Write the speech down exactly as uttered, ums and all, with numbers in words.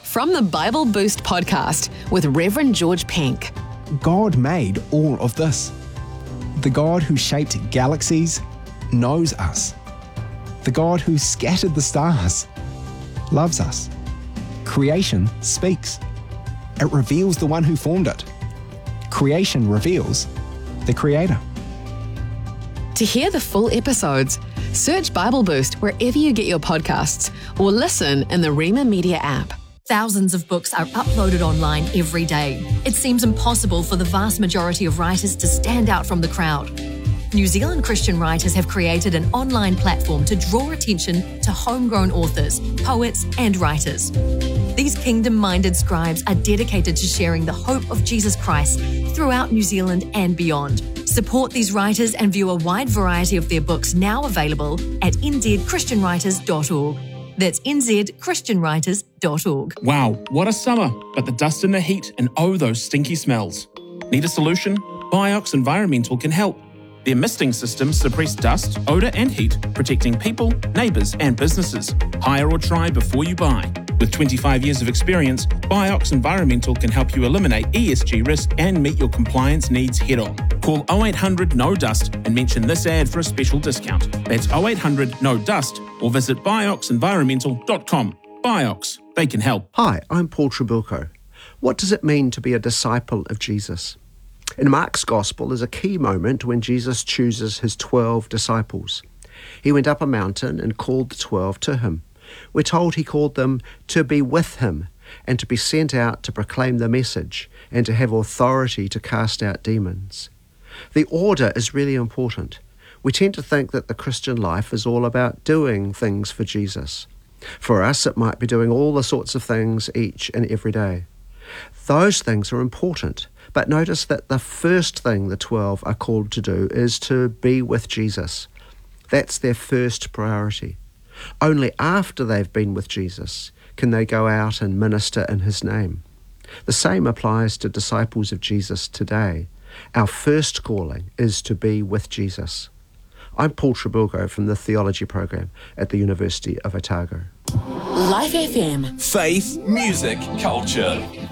from the Bible Boost podcast with Reverend George Penk. God made all of this. The God who shaped galaxies knows us. The God who scattered the stars loves us. Creation speaks. It reveals the one who formed it. Creation reveals the Creator. To hear the full episodes, search Bible Boost wherever you get your podcasts or listen in the Rema Media app. Thousands of books are uploaded online every day. It seems impossible for the vast majority of writers to stand out from the crowd. New Zealand Christian writers have created an online platform to draw attention to homegrown authors, poets, and writers. These kingdom-minded scribes are dedicated to sharing the hope of Jesus Christ throughout New Zealand and beyond. Support these writers and view a wide variety of their books now available at n z christian writers dot org. That's n z christian writers dot org. Wow, what a summer, but the dust and the heat and oh, those stinky smells. Need a solution? Biox Environmental can help. Their misting systems suppress dust, odour and heat, protecting people, neighbours and businesses. Hire or try before you buy. With twenty-five years of experience, Biox Environmental can help you eliminate E S G risk and meet your compliance needs head-on. Call oh eight hundred no dust and mention this ad for a special discount. That's oh eight hundred no dust or visit biox environmental dot com. Biox, they can help. Hi, I'm Paul Trabilko. What does it mean to be a disciple of Jesus? In Mark's Gospel is a key moment when Jesus chooses his twelve disciples. He went up a mountain and called the twelve to him. We're told he called them to be with him and to be sent out to proclaim the message and to have authority to cast out demons. The order is really important. We tend to think that the Christian life is all about doing things for Jesus. For us, it might be doing all the sorts of things each and every day. Those things are important, but notice that the first thing the twelve are called to do is to be with Jesus. That's their first priority. Only after they've been with Jesus can they go out and minister in his name. The same applies to disciples of Jesus today. Our first calling is to be with Jesus. I'm Paul Trabilko from the Theology Program at the University of Otago. Life F M. Faith, music, culture.